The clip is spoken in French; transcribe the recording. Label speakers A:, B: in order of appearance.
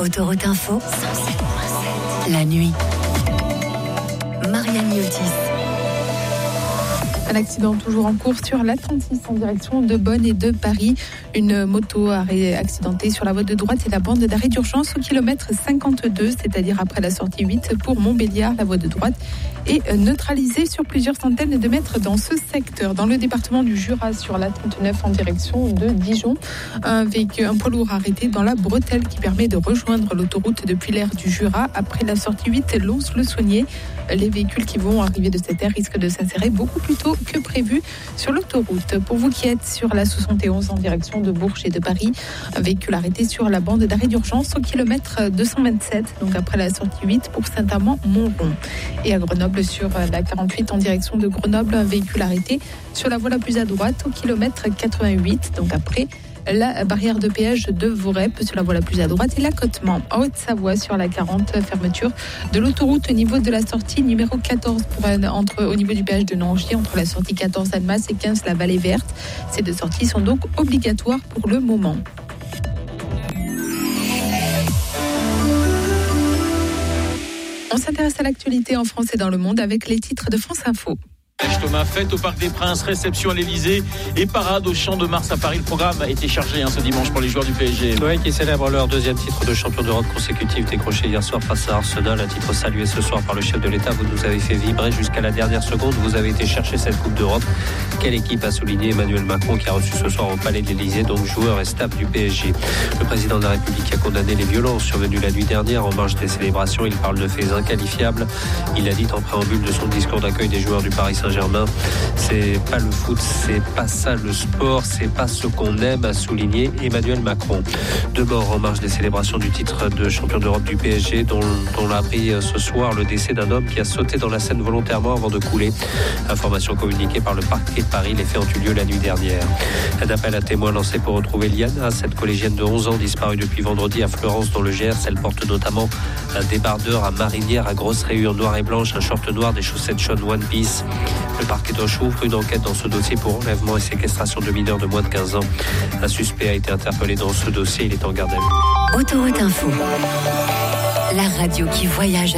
A: Autoroute Info, la nuit. Marianne Miotis.
B: Un accident toujours en cours sur l'A36 en direction de Bonn et de Paris. Une moto a accidentée sur la voie de droite et la bande d'arrêt d'urgence au kilomètre 52, c'est-à-dire après la sortie 8 pour Montbéliard. La voie de droite est neutralisée sur plusieurs centaines de mètres dans ce secteur. Dans le département du Jura, sur l'A39 en direction de Dijon, un poids lourd arrêté dans la bretelle qui permet de rejoindre l'autoroute depuis l'aire du Jura. Après la sortie 8, Lons-le-Saunier, les véhicules qui vont arriver de cette aire risquent de s'insérer beaucoup plus tôt que prévu sur l'autoroute. Pour vous qui êtes sur la 71 en direction de Bourges et de Paris, un véhicule arrêté sur la bande d'arrêt d'urgence au kilomètre 227, donc après la sortie 8 pour Saint-Amand-Montrond. Et à Grenoble, sur la 48 en direction de Grenoble, un véhicule arrêté sur la voie la plus à droite au kilomètre 88, donc après la barrière de péage de Vorep sur la voie la plus à droite et l'accotement en Haute-Savoie sur la 40, fermeture de l'autoroute au niveau de la sortie numéro 14 au niveau du péage de Nangy entre la sortie 14 Annemasse et 15 la Vallée Verte. Ces deux sorties sont donc obligatoires pour le moment. On s'intéresse à l'actualité en France et dans le monde avec les titres de France Info.
C: Thomas, fête au Parc des Princes, réception à l'Elysée et parade au Champ de Mars à Paris. Le programme a été chargé ce dimanche pour les joueurs du PSG.
D: Oui, qui célèbrent leur deuxième titre de champion d'Europe consécutif décroché hier soir face à Arsenal. Un titre salué ce soir par le chef de l'État. Vous nous avez fait vibrer jusqu'à la dernière seconde. Vous avez été chercher cette Coupe d'Europe. Quelle équipe, a souligné Emmanuel Macron, qui a reçu ce soir au Palais de l'Elysée, donc joueur et staff du PSG. Le président de la République a condamné les violences survenues la nuit dernière en marge des célébrations. Il parle de faits inqualifiables. Il a dit en préambule de son discours d'accueil des joueurs du Paris Saint-Germain: c'est pas le foot, c'est pas ça le sport, c'est pas ce qu'on aime, a souligné Emmanuel Macron. Deux morts en marge des célébrations du titre de champion d'Europe du PSG, dont l'a appris ce soir le décès d'un homme qui a sauté dans la Seine volontairement avant de couler. Information communiquée par le parquet de Paris. Les faits ont eu lieu la nuit dernière. Un appel à témoins lancé pour retrouver Liana, cette collégienne de 11 ans disparue depuis vendredi à Fleurance dans le Gers. Elle porte notamment un débardeur à marinière à grosse rayures noires et blanches, un short noir, des chaussettes Sean One Piece. Le parquet ouvre une enquête dans ce dossier pour enlèvement et séquestration de mineurs de moins de 15 ans. Un suspect a été interpellé dans ce dossier. Il est en garde à vue.
A: Autoroute Info, la radio qui voyage.